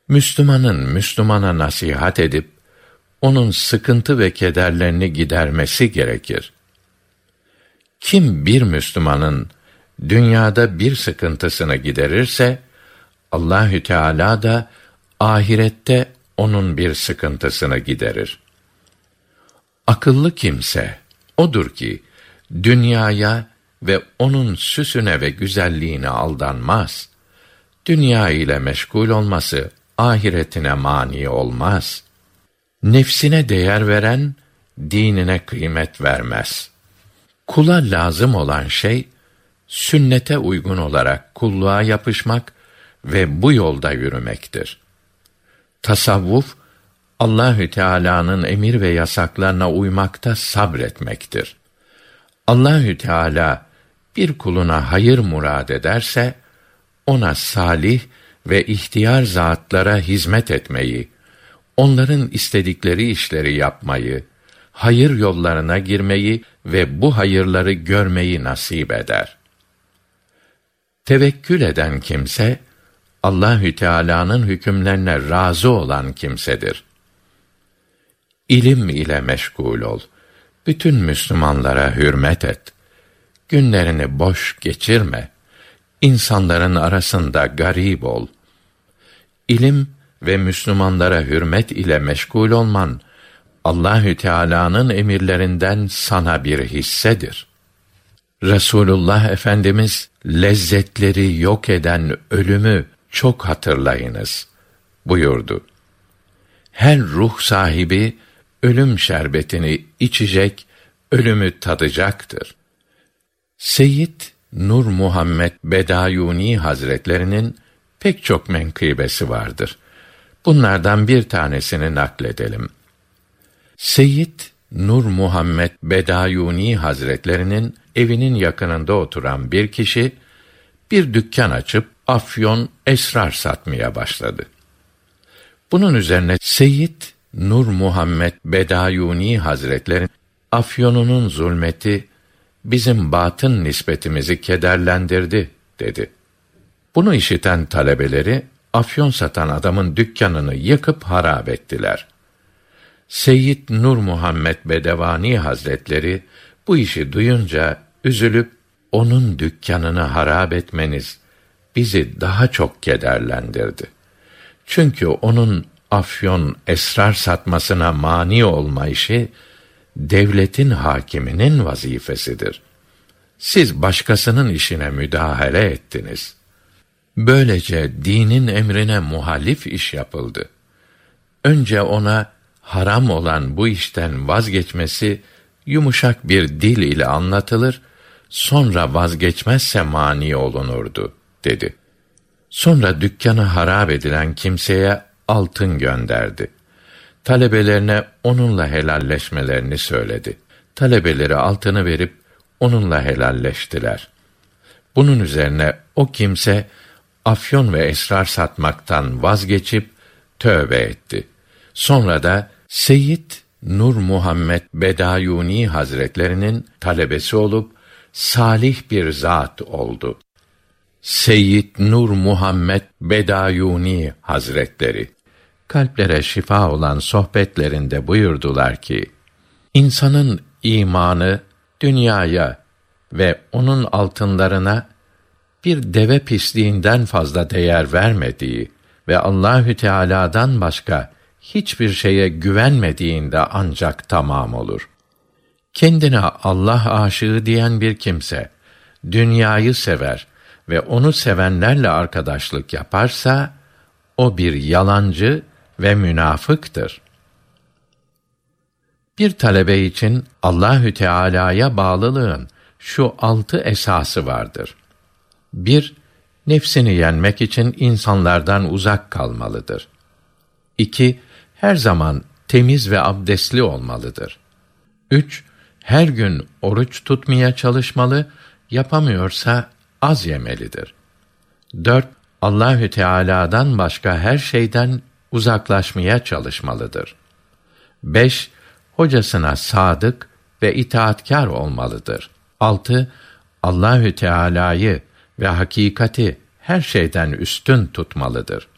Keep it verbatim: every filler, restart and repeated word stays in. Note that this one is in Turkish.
Müslümanın Müslümana nasihat edip onun sıkıntı ve kederlerini gidermesi gerekir. Kim bir Müslümanın dünyada bir sıkıntısını giderirse, Allahü Teala da ahirette onun bir sıkıntısını giderir. Akıllı kimse odur ki dünyaya ve onun süsüne ve güzelliğine aldanmaz. Dünya ile meşgul olması ahiretine mani olmaz. Nefsine değer veren dinine kıymet vermez. Kula lazım olan şey sünnete uygun olarak kulluğa yapışmak ve bu yolda yürümektir. Tasavvuf, Allahü Teala'nın emir ve yasaklarına uymakta sabretmektir. Allahü Teala bir kuluna hayır murad ederse, ona salih ve ihtiyar zatlara hizmet etmeyi, onların istedikleri işleri yapmayı, hayır yollarına girmeyi ve bu hayırları görmeyi nasip eder. Tevekkül eden kimse, Allahü Teala'nın hükümlerine razı olan kimsedir. İlim ile meşgul ol. Bütün Müslümanlara hürmet et. Günlerini boş geçirme. İnsanların arasında garip ol. İlim ve Müslümanlara hürmet ile meşgul olman, Allahü Teala'nın emirlerinden sana bir hissedir. Resulullah Efendimiz, lezzetleri yok eden ölümü çok hatırlayınız buyurdu. Her ruh sahibi ölüm şerbetini içecek, ölümü tadacaktır. Seyyid Nur Muhammed Bedayuni Hazretlerinin pek çok menkıbesi vardır. Bunlardan bir tanesini nakledelim. Seyyid Nur Muhammed Bedayuni Hazretlerinin evinin yakınında oturan bir kişi bir dükkan açıp afyon, esrar satmaya başladı. Bunun üzerine Seyyid Nur Muhammed Bedayuni Hazretlerinin afyonunun zulmeti bizim batın nispetimizi kederlendirdi dedi. Bunu işiten talebeleri afyon satan adamın dükkanını yıkıp harap ettiler. Seyyid Nur Muhammed Bedevani Hazretleri bu işi duyunca üzülüp onun dükkanını harap etmeniz bizi daha çok kederlendirdi. Çünkü onun afyon, esrar satmasına mani olma işi devletin hakiminin vazifesidir. Siz başkasının işine müdahale ettiniz. Böylece dinin emrine muhalif iş yapıldı. Önce ona haram olan bu işten vazgeçmesi yumuşak bir dil ile anlatılır, sonra vazgeçmezse mani olunurdu, dedi. Sonra dükkanı harap edilen kimseye altın gönderdi. Talebelerine onunla helalleşmelerini söyledi. Talebeleri altını verip onunla helalleştiler. Bunun üzerine o kimse afyon ve esrar satmaktan vazgeçip tövbe etti. Sonra da Seyyid Nur Muhammed Bedayuni Hazretlerinin talebesi olup salih bir zat oldu. Seyyid Nur Muhammed Bedayuni Hazretleri kalplere şifa olan sohbetlerinde buyurdular ki, insanın imanı dünyaya ve onun altınlarına bir deve pisliğinden fazla değer vermediği ve Allahü Teala'dan başka hiçbir şeye güvenmediğinde ancak tamam olur. Kendine Allah aşığı diyen bir kimse dünyayı sever ve onu sevenlerle arkadaşlık yaparsa o bir yalancı ve münafıktır. Bir talebe için Allahü Teala'ya bağlılığın şu altı esası vardır. Bir, nefsini yenmek için insanlardan uzak kalmalıdır. İki, her zaman temiz ve abdestli olmalıdır. Üç, her gün oruç tutmaya çalışmalı, yapamıyorsa az yemelidir. Dört, Allahü Teala'dan başka her şeyden uzaklaşmaya çalışmalıdır. Beş, hocasına sadık ve itaatkâr olmalıdır. Altı, Allahü Teala'yı ve hakikati her şeyden üstün tutmalıdır.